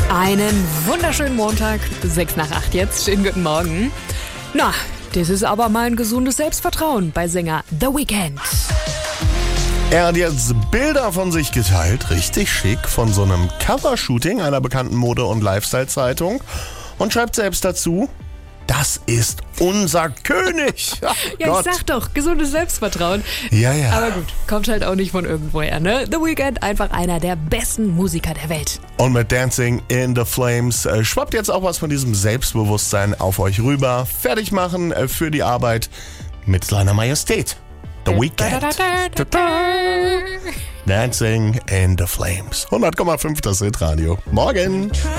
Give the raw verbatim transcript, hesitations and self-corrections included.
Einen wunderschönen Montag, sechs nach acht jetzt. Schönen guten Morgen. Na, das ist aber mal ein gesundes Selbstvertrauen bei Sänger The Weeknd. Er hat jetzt Bilder von sich geteilt, richtig schick, von so einem Covershooting einer bekannten Mode- und Lifestyle-Zeitung und schreibt selbst dazu: Das ist unser König. Ach Ja, Gott. ich sag doch, gesundes Selbstvertrauen. Ja, ja. Aber gut, kommt halt auch nicht von irgendwoher, ne? The Weeknd, einfach einer der besten Musiker der Welt. Und mit Dancing in the Flames äh, schwappt jetzt auch was von diesem Selbstbewusstsein auf euch rüber. Fertig machen äh, für die Arbeit mit seiner Majestät. The Weeknd. Dancing in the Flames. hundert Komma fünf das Hitradio. Morgen.